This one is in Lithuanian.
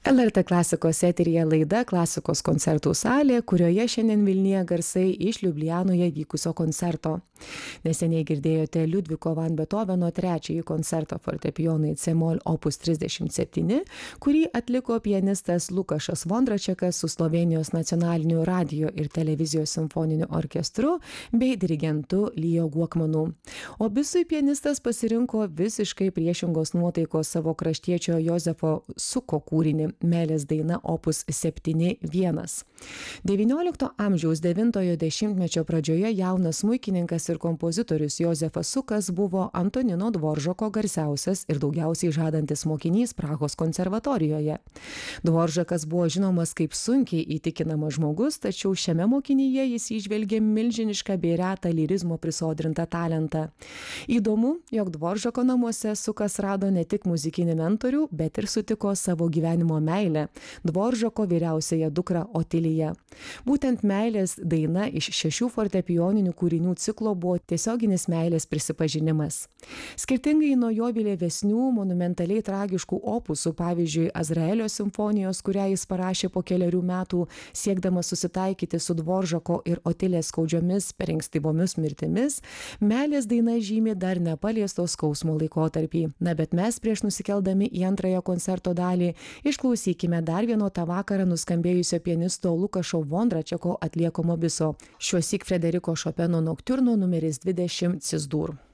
LRT klasikos eteryje laida Klasikos koncertų salė, kurioje šiandien Vilniuje garsai iš Liublianoje vykusio koncerto. Neseniai girdėjote Liudviko van Beethoveno trečiąjį koncertą fortepijonui C-moll opus 37, kurį atliko pianistas Lukašas Vondračekas su Slovėnijos nacionaliniu radijo ir televizijos simfoniniu orkestru bei dirigentu Leo Guokmanu. O bisui pianistas pasirinko visiškai priešingos nuotaikos savo kraštiečio Jozefo Suko kūrinį Meilės daina opus 7.1. XIX amžiaus 9-ojo dešimtmečio pradžioje jaunas smuikininkas ir kompozitorius Jozefas Sukas buvo Antonino Dvoržako garsiausias ir daugiausiai žadantis mokinys Prahos konservatorijoje. Dvoržakas buvo žinomas kaip sunkiai įtikinamas žmogus, tačiau šiame mokinyje jis įžvelgė milžinišką bei retą lyrizmo prisodrintą talentą. Įdomu, jog Dvoržako namuose Sukas rado ne tik muzikinį mentorių, bet ir sutiko savo gyvenimo meilę, Dvoržako vyriausiąją dukrą Otiliją. Būtent Meilės daina iš 6 fortepijoninių kūrinių ciklo buvo tiesioginis meilės prisipažinimas. Skirtingai nuo jo vėlesnių monumentaliai tragiškų opusų, pavyzdžiui, Azraelio simfonijos, kurią jis parašė po keliarių metų, siekdamas susitaikyti su Dvoržako ir Otilės skaudžiomis per ankstyvomis mirtimis, Meilės daina žymi dar nepaliesto skausmo laikotarpį. Na, bet mes prieš nusikeldami į antrąją koncerto dalį išklausykime dar vieno tą vakarą nuskambėjusio pianisto Lukašo Vondračeko atliekamo biso. Šiuosyk Frederiko Šopeno noktiurno numeris 20 Cis-dur.